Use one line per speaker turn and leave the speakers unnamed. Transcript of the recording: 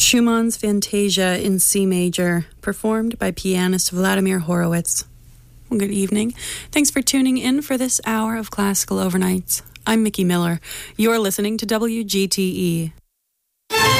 Schumann's Fantasia in C major, performed by pianist Vladimir Horowitz. Well, good evening. Thanks for tuning in for this hour of Classical Overnights. I'm Mickey Miller. You're listening to WGTE.